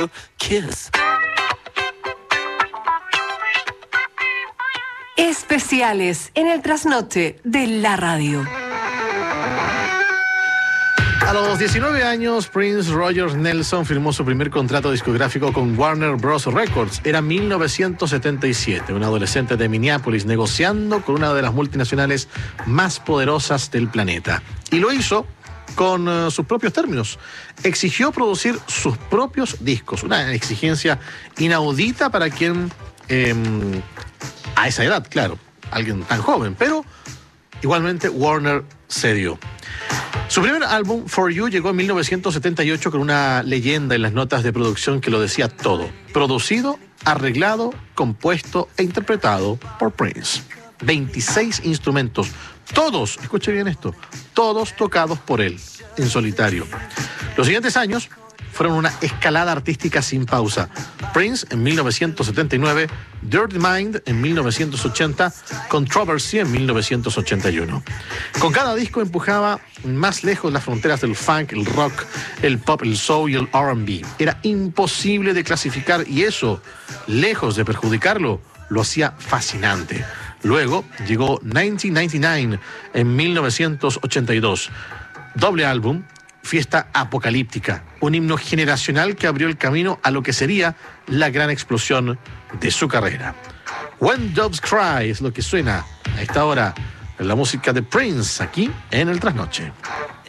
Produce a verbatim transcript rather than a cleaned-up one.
your kiss. Especiales en el trasnoche de la radio. A los diecinueve años, Prince Roger Nelson firmó su primer contrato discográfico con Warner Bros. Records. Era mil novecientos setenta y siete, un adolescente de Minneapolis negociando con una de las multinacionales más poderosas del planeta. Y lo hizo con uh, sus propios términos. Exigió producir sus propios discos, una exigencia inaudita para quien, eh, a esa edad, claro, alguien tan joven, pero igualmente Warner cedió. Su primer álbum, For You, llegó en mil novecientos setenta y ocho con una leyenda en las notas de producción que lo decía todo. Producido, arreglado, compuesto e interpretado por Prince. veintiséis instrumentos, todos, escuche bien esto, todos tocados por él, en solitario. Los siguientes años fueron una escalada artística sin pausa. Prince en mil novecientos setenta y nueve, Dirty Mind en mil novecientos ochenta, Controversy en mil novecientos ochenta y uno. Con cada disco empujaba más lejos las fronteras del funk, el rock, el pop, el soul y el R and B. Era imposible de clasificar y eso, lejos de perjudicarlo, lo hacía fascinante. Luego llegó mil novecientos noventa y nueve en mil novecientos ochenta y dos. Doble álbum, Fiesta Apocalíptica, un himno generacional que abrió el camino a lo que sería la gran explosión de su carrera. When Doves Cry es lo que suena a esta hora en la música de Prince aquí en el Trasnoche.